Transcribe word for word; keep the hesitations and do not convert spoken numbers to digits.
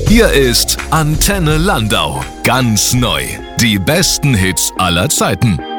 Hier ist Antenne Landau. Ganz neu. Die besten Hits aller Zeiten.